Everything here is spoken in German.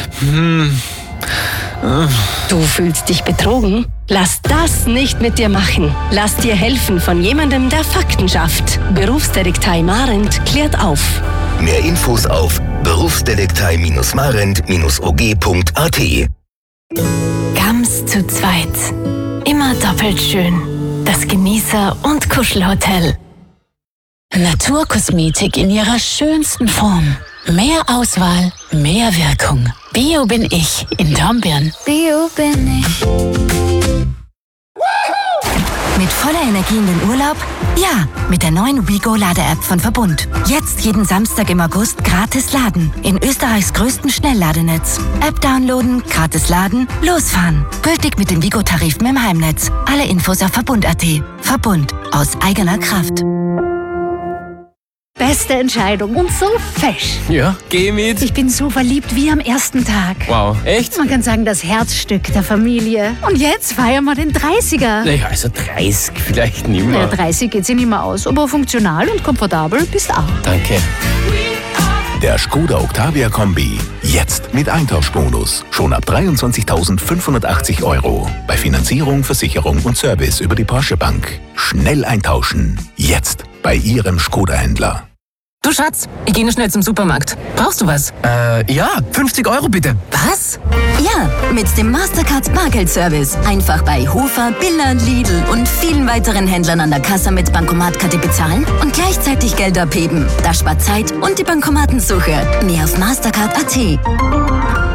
Du fühlst dich betrogen? Lass das nicht mit dir machen. Lass dir helfen von jemandem, der Fakten schafft. Berufsdetektei Marent klärt auf. Mehr Infos auf berufsdetektei-marent-og.at. Gams zu zweit. Immer doppelt schön. Das Genießer- und Kuschelhotel. Naturkosmetik in ihrer schönsten Form. Mehr Auswahl, mehr Wirkung. Bio bin ich in Dornbirn. Bio bin ich. Mit voller Energie in den Urlaub? Ja, mit der neuen WeGo-Lade-App von Verbund. Jetzt jeden Samstag im August gratis laden. In Österreichs größten Schnellladenetz. App downloaden, gratis laden, losfahren. Gültig mit den WeGo-Tarifen im Heimnetz. Alle Infos auf Verbund.at. Verbund. Aus eigener Kraft. Beste Entscheidung und so fesch. Ja, geh mit. Ich bin so verliebt wie am ersten Tag. Wow, echt? Man kann sagen, das Herzstück der Familie. Und jetzt feiern wir den 30er. Naja, also 30 vielleicht nicht mehr. Ja, 30 geht sich nicht mehr aus, aber funktional und komfortabel bist auch. Danke. Der Skoda Octavia Kombi. Jetzt mit Eintauschbonus. Schon ab 23.580 €. Bei Finanzierung, Versicherung und Service über die Porsche Bank. Schnell eintauschen. Jetzt bei Ihrem Skoda-Händler. Du Schatz, ich gehe nur schnell zum Supermarkt. Brauchst du was? Ja, 50 € bitte. Was? Ja, mit dem Mastercard Bargeldservice. Einfach bei Hofer, Billa, Lidl und vielen weiteren Händlern an der Kasse mit Bankomatkarte bezahlen und gleichzeitig Geld abheben. Das spart Zeit und die Bankomatensuche. Mehr auf Mastercard.at.